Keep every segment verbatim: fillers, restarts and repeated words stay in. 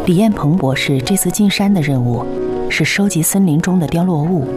李彦鹏博士这次进山的任务是收集森林中的凋落物。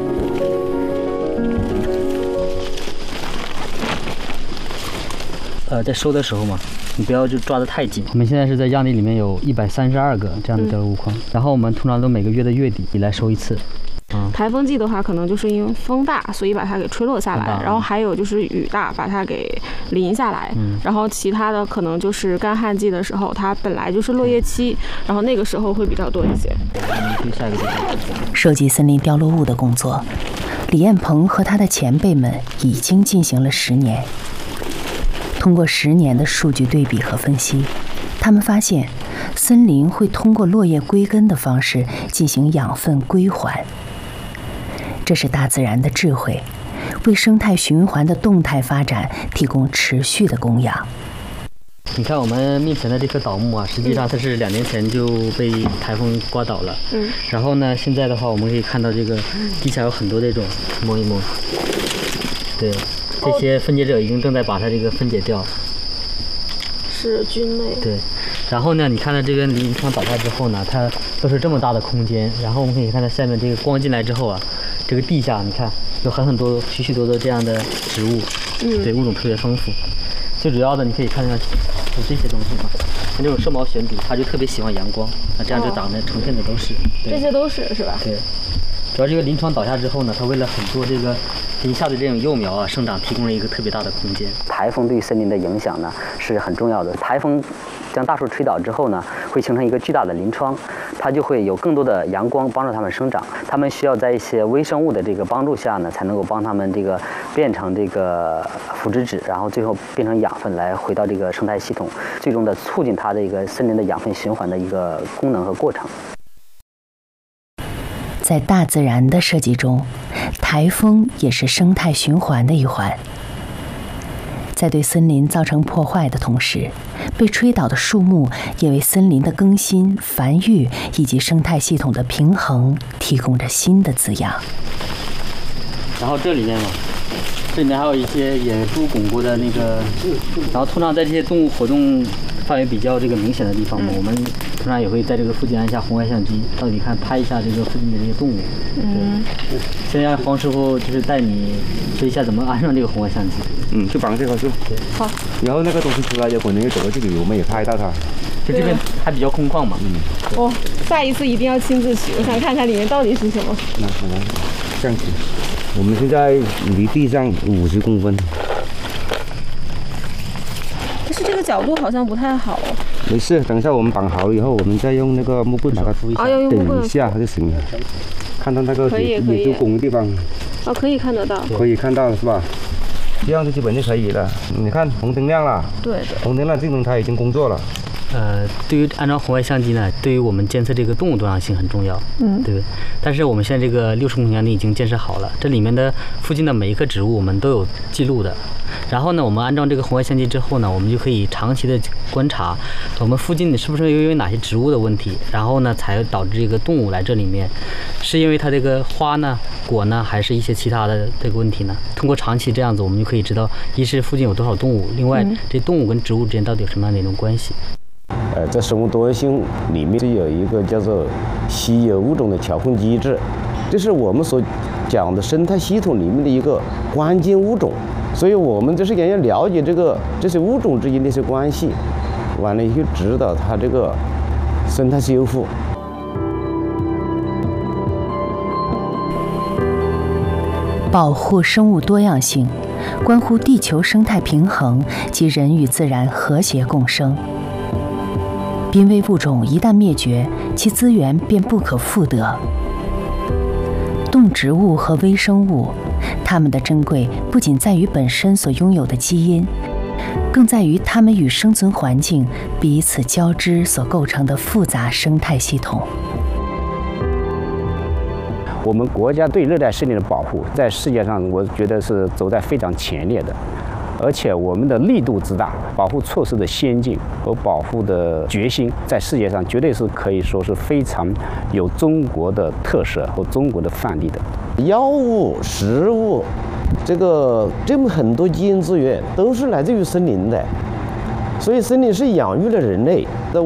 呃，在收的时候嘛，你不要就抓得太紧。我们现在是在样地里面有一百三十二个这样的凋落物框，嗯、然后我们通常都每个月的月底来收一次。 嗯，台风季的话，可能就是因为风大，所以把它给吹落下来，然后还有就是雨大，把它给淋下来。嗯，然后其他的可能就是干旱季的时候，它本来就是落叶期，然后那个时候会比较多一些。 我们下一个地方。 收集森林凋落物的工作，李彦鹏和他的前辈们已经进行了十年。通过十年的数据对比和分析，他们发现，森林会通过落叶归根的方式进行养分归还。这是大自然的智慧，为生态循环的动态发展提供持续的供养。 你看我们面前的这棵倒木啊，实际上它是两年前就被台风刮倒了。嗯。然后呢，现在的话我们可以看到这个地下有很多这种，摸一摸。对，这些分解者已经正在把它这个分解掉。 是菌类。 对。然后呢，你看到这个临床倒下之后呢，它都是这么大的空间。然后我们可以看到下面这个光进来之后啊，这个地下你看有很很多许许多多这样的植物，嗯，对，物种特别丰富。最主要的你可以看到有这些东西嘛，像这种射毛旋笔，它就特别喜欢阳光，那这样就长得成片的都是。 这些都是是吧？ 对。主要这个临床倒下之后呢，它为了很多这个林下的这种幼苗啊生长提供了一个特别大的空间。台风对森林的影响呢是很重要的。台风将大树吹倒之后呢，会形成一个巨大的林窗，它就会有更多的阳光帮助它们生长。它们需要在一些微生物的这个帮助下呢，才能够帮它们这个变成这个腐殖质，然后最后变成养分来回到这个生态系统，最终的促进它的一个森林的养分循环的一个功能和过程。 在大自然的设计中，台风也是生态循环的一环。在对森林造成破坏的同时，被吹倒的树木也为森林的更新、繁育以及生态系统的平衡提供着新的滋养。 然后这里面嘛，这里面还有一些野猪拱过的那个，然后通常在这些动物活动范围比较这个明显的地方嘛，嗯、我们通常也会在这个附近安下红外相机，到底看拍一下这个附近的这些动物。嗯，现在黄师傅就是带你说一下怎么安上这个红外相机。 嗯，就绑这个就好。然后那个东西出来，有可能又走到这里，我们也拍到它。 就这边还比较空旷嘛。嗯。 哦，下一次一定要亲自取，我想看看里面到底是什么。 那可能这样子。我们现在离地上五十公分。 但是这个角度好像不太好哦。 没事，等一下我们绑好了以后，我们再用那个木棍把它扶一下，顶一下就行了。看到那个野野猪拱的地方。 哦，可以看得到。 可以看到是吧？这样就基本就可以了。你看红灯亮了。 对的。 红灯亮，证明它已经工作了。 呃，对于安装红外相机呢，对于我们监测这个动物多样性很重要，嗯，对。但是我们现在这个六十公顷样地已经建设好了，这里面的附近的每一棵植物我们都有记录的。然后呢，我们安装这个红外相机之后呢，我们就可以长期的观察我们附近是不是因为哪些植物的问题，然后呢才导致这个动物来这里面，是因为它这个花呢、果呢，还是一些其他的这个问题呢？通过长期这样子，我们就可以知道，一是附近有多少动物，另外、嗯、这动物跟植物之间到底有什么样的一种关系。 呃，在生物多样性里面是有一个叫做稀有物种的调控机制，这是我们所讲的生态系统里面的一个关键物种，所以我们就是也要了解这个这些物种之间的一些关系，完了以后指导它这个生态修复。 保护生物多样性，关乎地球生态平衡及人与自然和谐共生。濒危物种一旦灭绝，其资源便不可复得。动植物和微生物，它们的珍贵不仅在于本身所拥有的基因，更在于它们与生存环境彼此交织所构成的复杂生态系统。 我们国家对热带森林的保护，在世界上我觉得是走在非常前列的。而且我们的力度之大，保护措施的先进和保护的决心，在世界上绝对是可以说是非常有中国的特色和中国的范例的。药物、食物，这个这么很多基因资源都是来自于森林的，所以森林是养育了人类。那